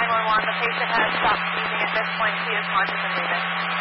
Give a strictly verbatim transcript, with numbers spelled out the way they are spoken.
nine one one. The patient has stopped breathing at this point. He is conscious and breathing.